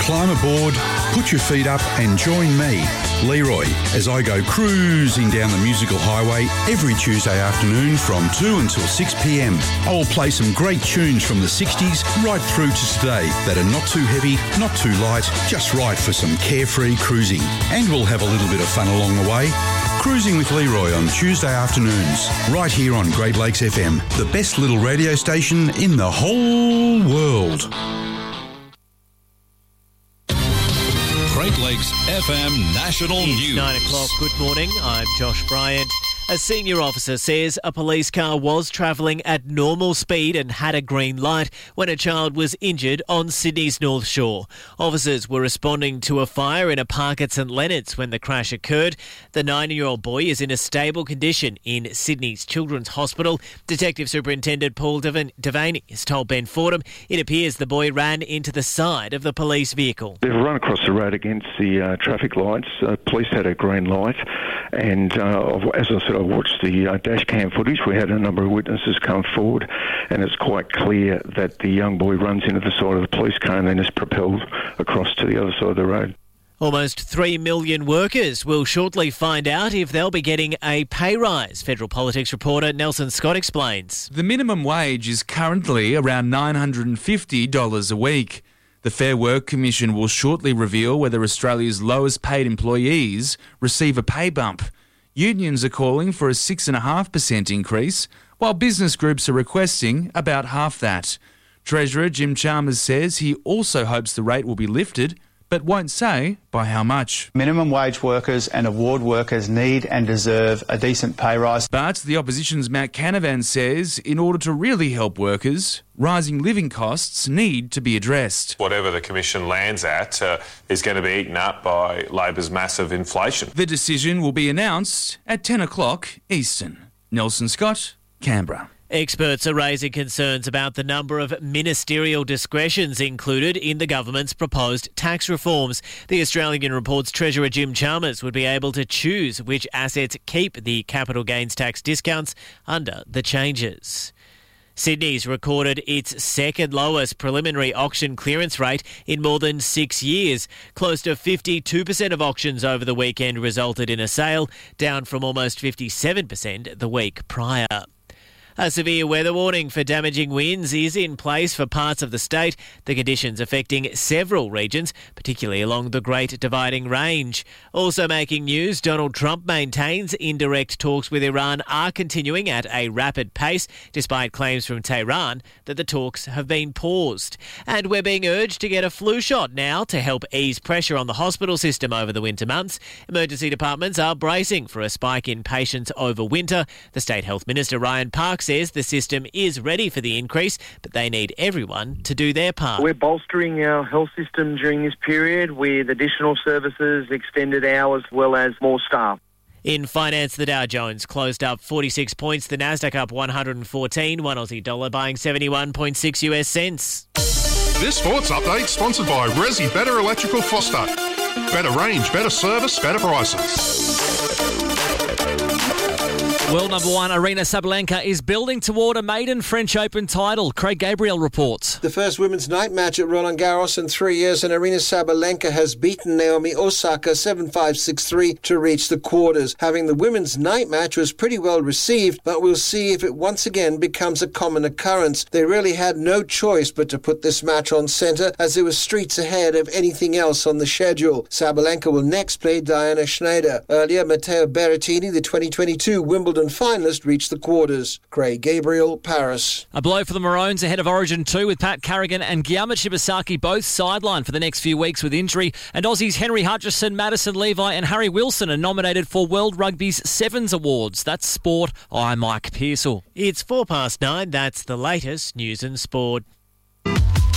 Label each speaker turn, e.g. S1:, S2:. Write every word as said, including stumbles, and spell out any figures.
S1: Climb aboard, put your feet up and join me, Leroy, as I go cruising down the musical highway every Tuesday afternoon from two until six p m. I will play some great tunes from the sixties right through to today that are not too heavy, not too light, just right for some carefree cruising. And we'll have a little bit of fun along the way. Cruising with Leroy on Tuesday afternoons, right here on Great Lakes F M, the best little radio station in the whole world.
S2: Great Lakes F M National
S3: It's
S2: News.
S3: nine o'clock. Good morning. I'm Josh Bryant. A senior officer says a police car was travelling at normal speed and had a green light when a child was injured on Sydney's North Shore. Officers were responding to a fire in a park at St Leonard's when the crash occurred. The nine-year-old boy is in a stable condition in Sydney's Children's Hospital. Detective Superintendent Paul Devan- Devaney has told Ben Fordham it appears the boy ran into the side of the police vehicle.
S4: They've run across the road against the uh, traffic lights. Uh, police had a green light, and uh, as I said, I watched the uh, dash cam footage. We had a number of witnesses come forward, and it's quite clear that the young boy runs into the side of the police car and then is propelled across to the other side of the road.
S3: Almost three million workers will shortly find out if they'll be getting a pay rise. Federal politics reporter Nelson Scott explains.
S5: The minimum wage is currently around nine hundred fifty dollars a week. The Fair Work Commission will shortly reveal whether Australia's lowest paid employees receive a pay bump. Unions are calling for a six point five percent increase, while business groups are requesting about half that. Treasurer Jim Chalmers says he also hopes the rate will be lifted, but won't say by how much.
S6: Minimum wage workers and award workers need and deserve a decent pay rise.
S5: But the opposition's Matt Canavan says in order to really help workers, rising living costs need to be addressed.
S7: Whatever the Commission lands at uh, is going to be eaten up by Labor's massive inflation.
S5: The decision will be announced at ten o'clock Eastern. Nelson Scott, Canberra.
S3: Experts are raising concerns about the number of ministerial discretions included in the government's proposed tax reforms. The Australian reports Treasurer Jim Chalmers would be able to choose which assets keep the capital gains tax discounts under the changes. Sydney's recorded its second lowest preliminary auction clearance rate in more than six years. Close to fifty-two percent of auctions over the weekend resulted in a sale, down from almost fifty-seven percent the week prior. A severe weather warning for damaging winds is in place for parts of the state, the conditions affecting several regions, particularly along the Great Dividing Range. Also making news, Donald Trump maintains indirect talks with Iran are continuing at a rapid pace, despite claims from Tehran that the talks have been paused. And we're being urged to get a flu shot now to help ease pressure on the hospital system over the winter months. Emergency departments are bracing for a spike in patients over winter. The State Health Minister, Ryan Park, says the system is ready for the increase, but they need everyone to do their part.
S8: We're bolstering our health system during this period with additional services, extended hours, as well as more staff.
S3: In finance, the Dow Jones closed up forty-six points, the Nasdaq up one hundred fourteen, one Aussie dollar buying seventy-one point six U S cents.
S9: This sports update sponsored by Resi Better Electrical Foster. Better range, better service, better prices.
S10: World number one, Aryna Sabalenka, is building toward a maiden French Open title. Craig Gabriel reports.
S11: The first women's night match at Roland Garros in three years, and Aryna Sabalenka has beaten Naomi Osaka seven five, six three to reach the quarters. Having the women's night match was pretty well received, but we'll see if it once again becomes a common occurrence. They really had no choice but to put this match on centre, as it was streets ahead of anything else on the schedule. Sabalenka will next play Diana Schneider. Earlier, Matteo Berrettini, the twenty twenty-two Wimbledon finalist, reached the quarters. Craig Gabriel, Paris.
S10: A blow for the Maroons ahead of Origin two, with Pat Carrigan and Guillermo Shibasaki both sidelined for the next few weeks with injury. And Aussies Henry Hutchison, Madison Levi and Harry Wilson are nominated for World Rugby's Sevens Awards. That's sport. I'm Mike Pearsall.
S3: It's four past nine. That's the latest news and sport.